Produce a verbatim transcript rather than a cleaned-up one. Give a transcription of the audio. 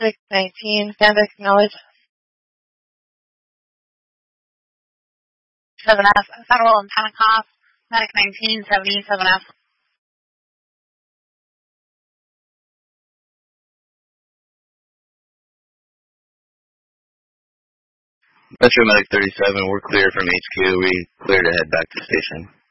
six nineteen, stand acknowledge. seven F, Federal and Pentecost, Medic nineteen seventy, seven F. Metro Medic thirty-seven, we're clear from H Q. We clear to head back to station.